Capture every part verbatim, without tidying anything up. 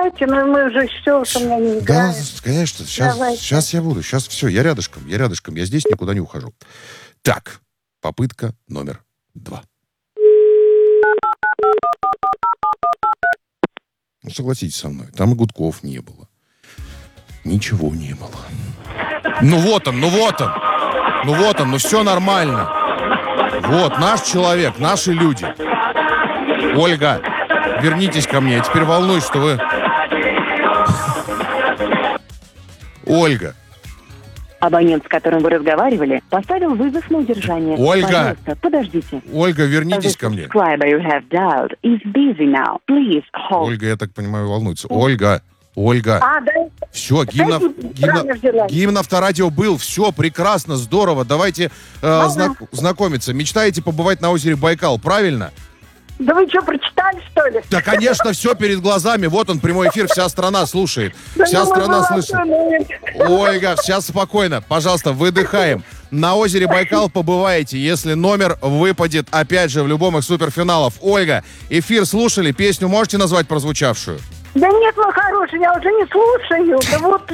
давайте, но мы уже все, что меня не играем. Да, конечно, сейчас, сейчас я буду, сейчас все, я рядышком, я рядышком, я здесь никуда не ухожу. Так, попытка номер два. Ну, согласитесь со мной, там и гудков не было. Ничего не было. Ну вот он, ну вот он. Ну вот он, ну все нормально. Вот, наш человек, наши люди. Ольга, вернитесь ко мне. Я теперь волнуюсь, что вы... Ольга. Абонент, с которым вы разговаривали, поставил вызов на удержание. Ольга. Пожалуйста, подождите. Ольга, вернитесь ко мне. Ольга, я так понимаю, волнуется. Ольга, Ольга. А, да. Все, гимн, гимн, гимн Авторадио был. Все, прекрасно, здорово. Давайте э, знак, знакомиться. Мечтаете побывать на озере Байкал, правильно? Да вы что, прочитали, что ли? Да, конечно, все перед глазами. Вот он, прямой эфир, вся страна слушает. Вся Да страна ну, слышит. молодцы. Ольга, сейчас спокойно. Пожалуйста, выдыхаем. На озере Байкал побываете, если номер выпадет, опять же, в любом из суперфиналов. Ольга, эфир слушали? Песню можете назвать прозвучавшую? Да нет, мой хороший, я уже не слушаю. Да вот,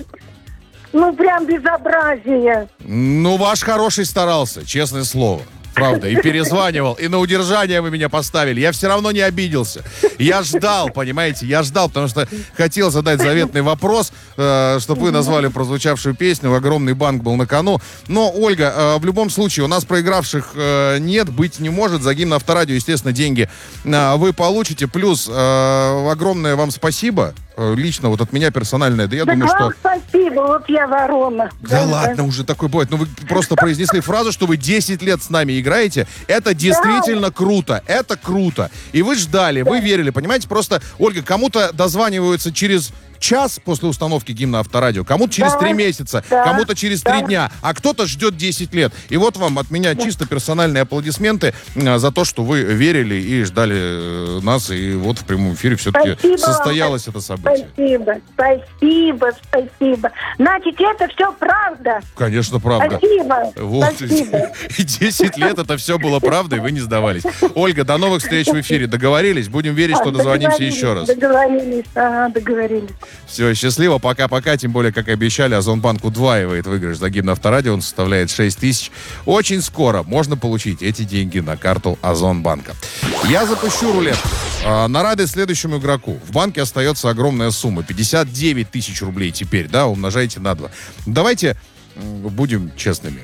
ну прям безобразие. Ну, ваш хороший старался, честное слово. Правда, и перезванивал, и на удержание вы меня поставили. Я все равно не обиделся. Я ждал, понимаете, я ждал, потому что хотел задать заветный вопрос, э, чтобы вы назвали прозвучавшую песню. Огромный банк был на кону. Но, Ольга, э, в любом случае, у нас проигравших э, нет, быть не может. За гимн Авторадио, естественно, деньги э, вы получите. Плюс э, огромное вам спасибо. Лично вот от меня персональное. Да я да думаю, вам что... спасибо, вот я ворона. Да, да ладно, да. Уже такой бывает. Ну вы просто произнесли фразу, что вы десять лет с нами играете. Это действительно да. круто. Это круто. И вы ждали, да. вы верили, понимаете? Просто, Ольга, кому-то дозваниваются через час после установки гимна Авторадио, кому-то через три да. месяца, да. кому-то через три да. дня, а кто-то ждет десять лет. И вот вам от меня да. чисто персональные аплодисменты за то, что вы верили и ждали нас. И вот в прямом эфире все-таки спасибо состоялось вам. Это событие. Спасибо, спасибо, спасибо. Значит, это все правда. Конечно, правда. Спасибо, вот. спасибо. И десять лет это все было правдой, вы не сдавались. Ольга, до новых встреч в эфире. Договорились? Будем верить, что дозвонимся еще раз. Договорились, ага, договорились. Все, счастливо, пока-пока. Тем более, как и обещали, Озонбанк удваивает выигрыш за гимн Авторадио. Он составляет шесть тысяч. Очень скоро можно получить эти деньги на карту Озонбанка. Я запущу рулетку. А, на радость следующему игроку. В банке остается огромная сумма. пятьдесят девять тысяч рублей теперь, да, умножайте на два. Давайте будем честными.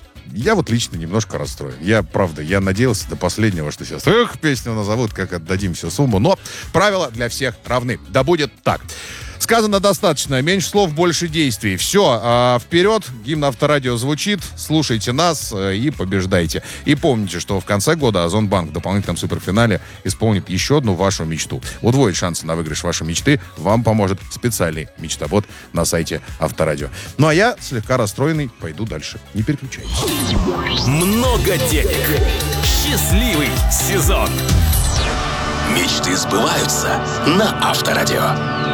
Я вот лично немножко расстроен. Я, правда, я надеялся до последнего, что сейчас, эх, песню назовут, как отдадим всю сумму. Но правила для всех равны. Да будет так. Сказано достаточно. Меньше слов, больше действий. Все, а, вперед. Гимн Авторадио звучит. Слушайте нас а, и побеждайте. И помните, что в конце года Озонбанк в дополнительном суперфинале исполнит еще одну вашу мечту. Удвоить шансы на выигрыш вашей мечты вам поможет специальный мечтобот на сайте Авторадио. Ну а я, слегка расстроенный, пойду дальше. Не переключайтесь. Много денег. Счастливый сезон. Мечты сбываются на Авторадио.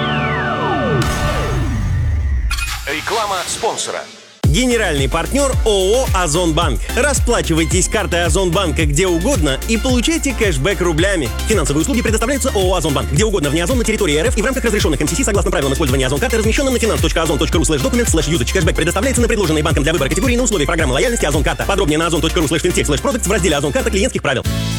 Реклама спонсора. Генеральный партнер ООО «Озонбанк». Расплачивайтесь картой Озонбанка где угодно и получайте кэшбэк рублями. Финансовые услуги предоставляются ООО «Озонбанк» где угодно вне Озон на территории РФ и в рамках разрешенных эм си си согласно правилам использования Озон-карты, размещенным на finance.ozon.ru слэш document слэш usage. Кэшбэк предоставляется на предложенные банком для выбора категории на условии программы лояльности Озон-карта. Подробнее на ozon.ru слэш fintech слэш products в разделе Озон-карта клиентских правил.